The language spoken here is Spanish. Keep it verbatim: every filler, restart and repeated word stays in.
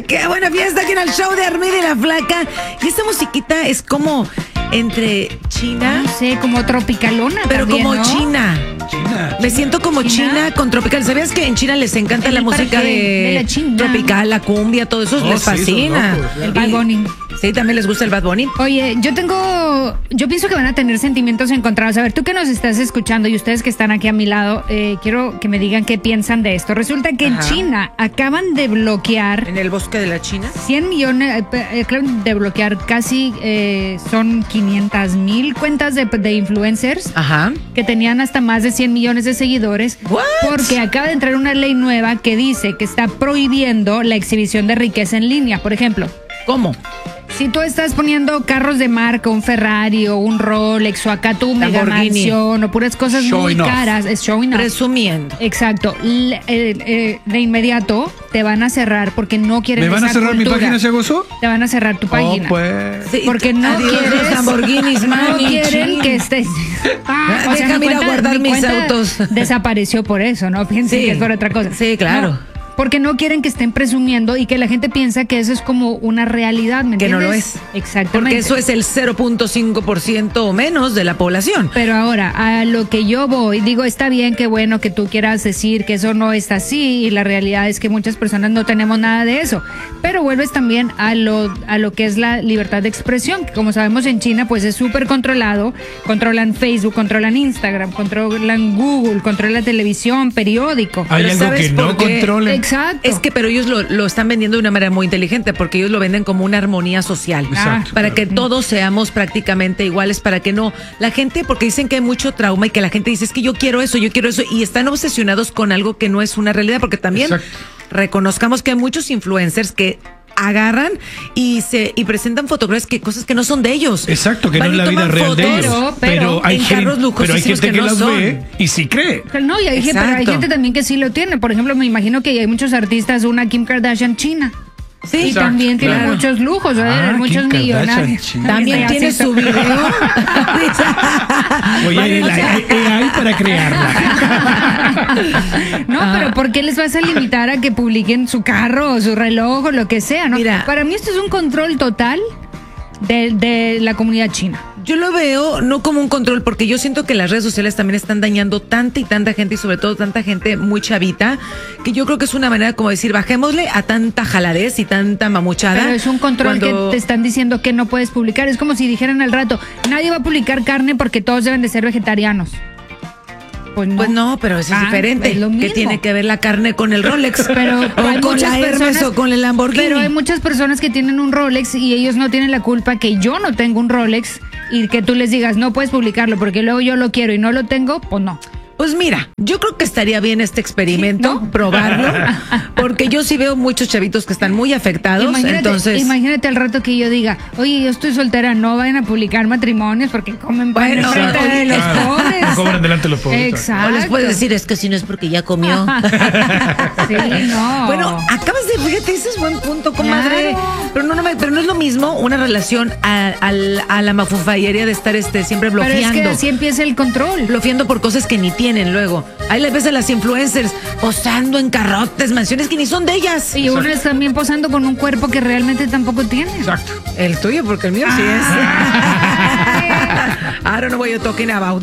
qué buena fiesta aquí en el show de Armida y la Flaca. Y esta musiquita es como entre China. No sé, como tropicalona. Pero también, como ¿no? China. China. Me siento como China, China con tropical. ¿Sabías que en China les encanta El la música parque de, de la China. tropical, la cumbia, todo eso Oh, les sí, son fascina? locos, El Bad Y- Bunny. Sí, también les gusta el Bad Bunny. Oye, yo tengo, yo pienso que van a tener sentimientos encontrados. A ver, tú que nos estás escuchando y ustedes que están aquí a mi lado, eh, quiero que me digan qué piensan de esto. Resulta que Ajá. en China acaban de bloquear En el bosque de la China. cien millones, eh, acaban de bloquear casi eh, son quinientas mil cuentas de, de influencers Ajá. que tenían hasta más de cien millones de seguidores. What? Porque acaba de entrar una ley nueva que dice que está prohibiendo la exhibición de riqueza en línea. Por ejemplo, ¿Cómo? si tú estás poniendo carros de marca, un Ferrari o un Rolex o acá tu mega Lamborghini. mansión o puras cosas muy Showing off. caras, es showing off. Presumiendo. Exacto. L- eh, eh, de inmediato te van a cerrar porque no quieren ¿Me van a esa cerrar mi cultura. página, se gozó? Te van a cerrar tu Oh, página. pues. Sí, Porque no adiós, quieres los Lamborghinis, no mami, quieren chin. que estés. Ah, o sea, déjame mi ir a cuenta- guardar mi mis cuenta autos. Desapareció por eso, no piensen Sí. que es por otra cosa. Sí, claro. No, porque no quieren que estén presumiendo y que la gente piensa que eso es como una realidad, ¿me Que no entiendes? lo es. Exactamente. Porque eso es el cero punto cinco por ciento o menos de la población. Pero ahora, a lo que yo voy, digo, está bien, que bueno que tú quieras decir que eso no es así y la realidad es que muchas personas no tenemos nada de eso. Pero vuelves también a lo, a lo que es la libertad de expresión, que como sabemos en China pues es súper controlado, controlan Facebook, controlan Instagram, controlan Google, controlan televisión, periódico. Hay Pero algo ¿sabes que por no qué? controlen. Exacto. Es que, pero ellos lo, lo están vendiendo de una manera muy inteligente porque ellos lo venden como una armonía social. Exacto, Para que claro. todos seamos prácticamente iguales, para que no. La gente, porque dicen que hay mucho trauma y que la gente dice, es que yo quiero eso, yo quiero eso, y están obsesionados con algo que no es una realidad, porque también Exacto. reconozcamos que hay muchos influencers que agarran y se y presentan fotografías que cosas que no son de ellos. Exacto, que Van no es y la vida toman real de fotos, ellos. pero hay en gente, carros pero hay lujosísimos gente que que, no las son. ve y sí cree. Pero no, y hay, gente, pero hay Exacto. gente también que sí lo tiene. Por ejemplo, me imagino que hay muchos artistas, una Kim Kardashian china. Sí, Y Exacto, también tiene claro. muchos lujos, ¿verdad? Ah, muchos Kim Kardashian, millonarios. china. También Sí, tiene así su está. video. Voy a ir a la A I para crearla. No, Ah. pero ¿por qué les vas a limitar a que publiquen su carro o su reloj o lo que sea? ¿no? Mira. Para mí esto es un control total de, de la comunidad china. Yo lo veo no como un control, porque yo siento que las redes sociales también están dañando tanta y tanta gente, y sobre todo tanta gente muy chavita, que yo creo que es una manera como decir, bajémosle a tanta jaladez y tanta mamuchada. Pero es un control cuando- que te están diciendo que no puedes publicar. Es como si dijeran al rato, nadie va a publicar carne porque todos deben de ser vegetarianos. Pues no. Pues no, pero eso es Ah, diferente. es lo ¿Qué mismo. tiene que ver la carne con el Rolex? Pero o hay con muchas la Hermes personas- o con el Lamborghini. Pero hay muchas personas que tienen un Rolex y ellos no tienen la culpa que yo no tengo un Rolex y que tú les digas, no puedes publicarlo porque luego yo lo quiero y no lo tengo, pues no. Pues mira, yo creo que estaría bien este experimento, ¿No? probarlo, porque yo sí veo muchos chavitos que están muy afectados, Imagínate, entonces... imagínate al rato que yo diga, oye, yo estoy soltera, no vayan a publicar matrimonios porque comen pan Bueno, enfrente de los exacto. pobres. Ah, cobran delante de los pobres. Exacto. O les puedes decir, es que si no es porque ya comió. Sí, no. Bueno, acabas de, fíjate, ese es buen punto, comadre. Claro. Pero no, no, me- pero no es lo mismo una relación a, al- a la mafufayería de estar este siempre Pero es bloqueando. que así empieza el control. Bloqueando por cosas que ni tienen luego. Ahí les ves a las influencers posando en carrotes, mansiones que ni son de ellas. Y uno está también posando con un cuerpo que realmente tampoco tiene. Exacto. El tuyo, porque el mío sí es. I don't know what you're talking about.